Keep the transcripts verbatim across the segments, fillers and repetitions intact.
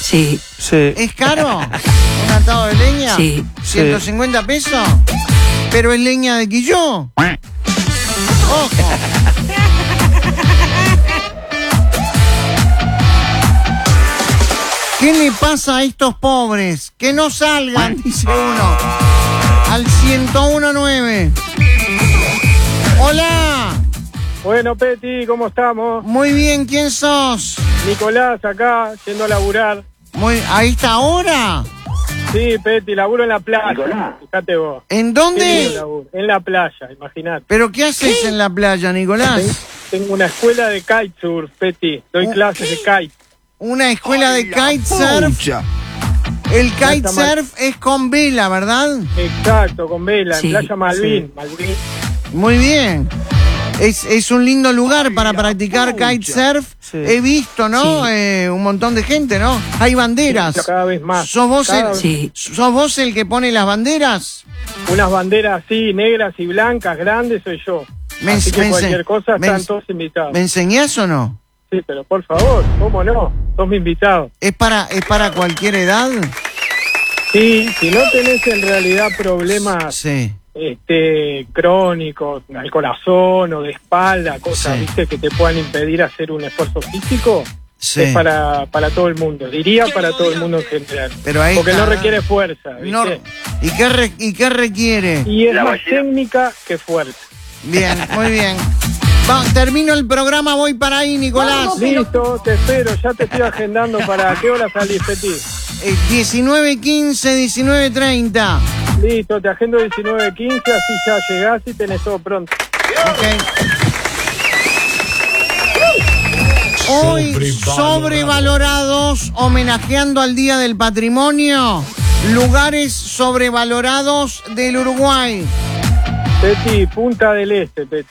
Sí. Sí. ¿Es caro? ¿Un atado de leña? Sí. ¿ciento cincuenta pesos? ¿Pero es leña de quilló? ¡Ojo! ¿Qué le pasa a estos pobres? Que no salgan, dice uno. Al ciento uno nueve. ¡Hola! Bueno, Peti, ¿cómo estamos? Muy bien, ¿quién sos? Nicolás, acá, yendo a laburar. Muy, ¿a esta hora? Sí, Peti, laburo en la playa. Fíjate vos. ¿En Qué lindo dónde? laburo. En la playa, imagínate. ¿Pero qué haces en la playa, Nicolás? Tengo una escuela de kitesurf, Peti. Doy Uh, clases de kite. Una escuela de kitesurf. El kitesurf es con vela, ¿verdad? Exacto, con vela, Sí, en Playa Malvin. sí. Malvin. Muy bien. Es, es un lindo lugar para practicar kitesurf. Sí. He visto, ¿no? Sí. Eh, un montón de gente, ¿no? Hay banderas. Cada vez más. ¿Sos vos, Cada el, vez- Sí. ¿Sos vos el que pone las banderas? Unas banderas así, negras y blancas, grandes, soy yo. Me Así ens- que me cualquier ense- cosa me están ens- todos invitados. ¿Me enseñás o no? Sí, pero por favor, ¿cómo no? Sos mi invitado. ¿Es para, es para cualquier edad? Sí, si no tenés en realidad problemas Sí. este, crónicos, al corazón o de espalda, cosas, Sí. viste, que te puedan impedir hacer un esfuerzo físico, Sí. es para, para todo el mundo. Diría para todo el mundo en general. Pero ahí Porque está, no requiere fuerza, ¿viste? No, ¿y, qué re- ¿Y qué requiere? Y es más técnica que fuerza. Bien, muy bien. Va, termino el programa, voy para ahí, Nicolás. Listo, te espero, ya te estoy agendando para qué hora salís, Petit. Eh, diecinueve quince, diecinueve treinta. Listo, te agendo diecinueve quince, así ya llegás y tenés todo pronto. Ok. Hoy, sobrevalorados, homenajeando al Día del Patrimonio, lugares sobrevalorados del Uruguay. Petit, Punta del Este, Petit.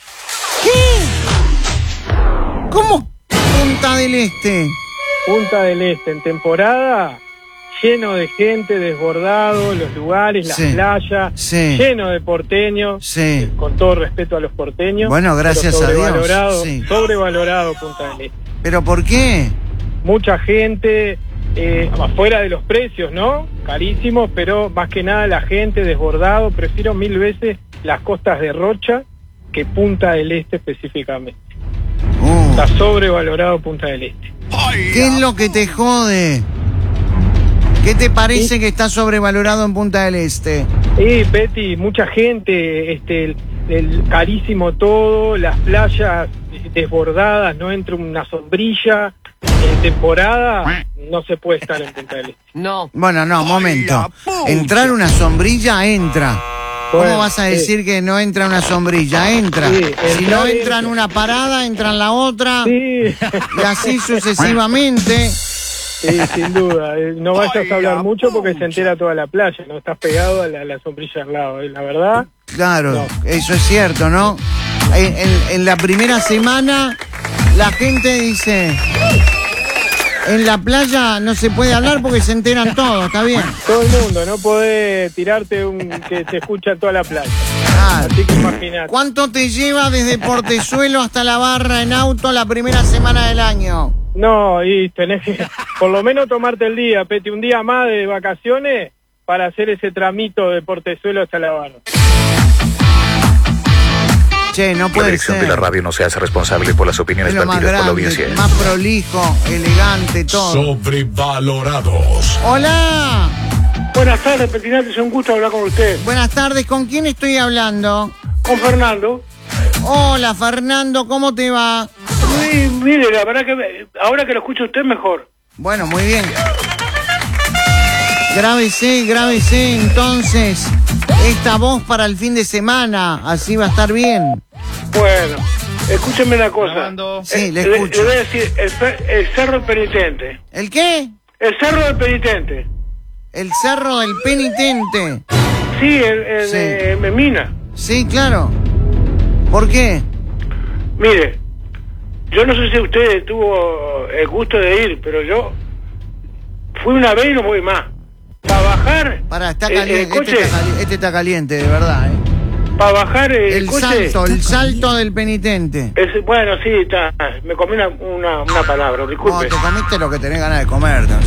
¿Qué? ¿Cómo Punta del Este? Punta del Este, en temporada, lleno de gente, desbordado, los lugares, las Sí, playas, sí. lleno de porteños, Sí. eh, con todo respeto a los porteños. Bueno, gracias pero a Dios, sobrevalorado, sí. Sobrevalorado Punta del Este. ¿Pero por qué? Mucha gente, eh, afuera de los precios, ¿no? Carísimos, pero más que nada la gente desbordado. Prefiero mil veces las costas de Rocha que Punta del Este específicamente. Uh, Está sobrevalorado Punta del Este. ¿Qué es lo que te jode? ¿Qué te parece que está sobrevalorado en Punta del Este? Sí, Betty, mucha gente, este, el, el carísimo todo, las playas desbordadas, no entra una sombrilla, en temporada no se puede estar en Punta del Este. No. Bueno, no, momento. Entrar una sombrilla entra. ¿Cómo Bueno, vas a sí. decir que no entra una sombrilla? Entra. Sí, Si entrar no entra. entra en una parada, entra en la otra. Sí, Y así sucesivamente. sí, sin duda. Eh, No vayas a hablar mucho porque se entera toda la playa, no estás pegado a la, a la sombrilla al lado, eh, la verdad. Claro, No. eso es cierto, ¿no? En, en- en la primera semana la gente dice, en la playa no se puede hablar porque se enteran todos, ¿está bien? Todo el mundo, no podés tirarte un que se escucha toda la playa. Claro. Así que imagínate. ¿Cuánto te lleva desde Portezuelo hasta la Barra en auto la primera semana del año? No, y tenés que por lo menos tomarte el día, Peti, un día más de vacaciones para hacer ese tramito de Portezuelo hasta La Barra. Che, no La puede dirección ser. de la radio no se hace responsable por las opiniones Es lo más vertidas por la grande, audiencia. más prolijo, elegante, todo. Sobrevalorados. Hola, Buenas tardes, Petinati, es un gusto hablar con usted. buenas tardes, ¿con quién estoy hablando? Con Fernando. Hola, Fernando, ¿cómo te va? Sí, mire, la verdad que ahora que lo escucha usted mejor. Bueno, muy bien. Grábese, grábese entonces esta voz para el fin de semana, así va a estar bien. Bueno, escúcheme una cosa. Sí, le Eh, escucho. Le voy a decir, el, pe- el Cerro del Penitente. ¿El qué? El Cerro del Penitente. El Cerro del Penitente. Sí, el, el Sí. de Memina. Sí, claro. ¿Por qué? Mire, yo no sé si usted tuvo el gusto de ir, pero yo fui una vez y no voy más. Para bajar Pará, está el- el caliente. coche, Este, está cali- este está caliente, de verdad, ¿eh? para bajar el, El coche. salto, el salto del penitente. es- bueno, sí, está, me comí una, una, una palabra, No, disculpe. te comiste lo que tenés ganas de comer.